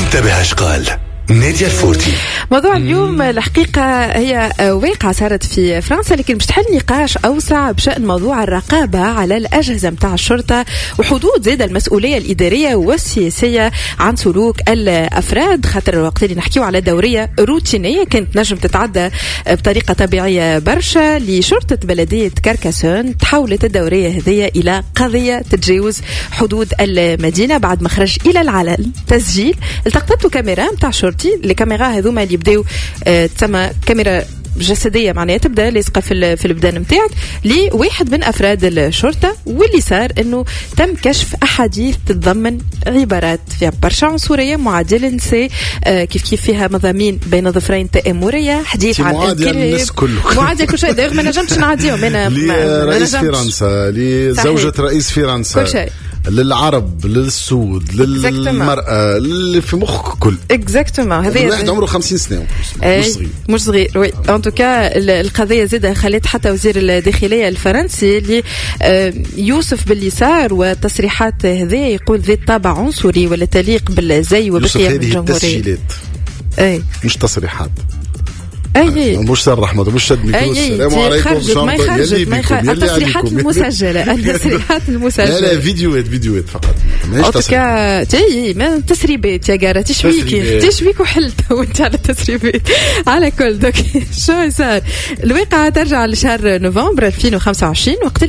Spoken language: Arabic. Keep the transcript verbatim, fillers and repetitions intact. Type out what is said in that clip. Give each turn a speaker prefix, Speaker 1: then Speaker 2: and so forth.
Speaker 1: انتبه اش قال نادية الفورتي.
Speaker 2: موضوع اليوم الحقيقة هي واقعة صارت في فرنسا، لكن مش تحل نقاش أوسع بشأن موضوع الرقابة على الأجهزة متاع الشرطة وحدود زيادة المسؤولية الإدارية والسياسية عن سلوك الأفراد. خاطر وقت اللي نحكيو على دورية روتينية كانت نجم تتعدى بطريقة طبيعية برشا لشرطة بلدية كاركاسون، تحولت الدورية هذه إلى قضية تتجاوز حدود المدينة بعد ما خرج إلى العلن تسجيل التقطته كاميرا متاع شرطة. الكاميرا هذوما اللي يبداو آه تسمى كاميرا جسدية، معناها تبدأ لاصقة في في البدن متاعك لواحد من أفراد الشرطة. واللي صار إنه تم كشف أحاديث تتضمن عبارات فيها برشا عنصرية، معادلة للنساء، آه كيف كيف فيها مضامين بين ظفرين تآمرية، حديث عن
Speaker 3: الكذب،
Speaker 2: معادلة كل شيء. دايما ما نجمش نعديهم أنا
Speaker 3: لرئيس فرنسا، لزوجة رئيس فرنسا،
Speaker 2: كل شيء،
Speaker 3: للعرب، للسود، للمرأة، اللي في مخك كل
Speaker 2: اكزاكتومون. هذا
Speaker 3: واحد عمره خمسين سنة مش صغير
Speaker 2: مش صغير وي. ان توكا القضية زادة خلت حتى وزير الداخلية الفرنسي اللي يوصف باللي صار وتصريحات هذه يقول ذات طابع عنصري ولا تليق بالزي وبقيم الجمهورية.
Speaker 3: اي مش تصريحات،
Speaker 2: اي
Speaker 3: مش صرح ما مش شد ميكروس السلام عليكم
Speaker 2: ما يخرجت ما يخرجت التصريحات المسجله التصريحات المسجله
Speaker 3: لا لا فيديوهات فيديوهات فقط ماهيش
Speaker 2: تصريحات. تي ما تسريبات يا جاره تشويكي تشويك وحلت وانت على التسريبات على كل دوك. شو صار الواقعه ترجع لشهر نوفمبر ألفين وخمسة وعشرين وقت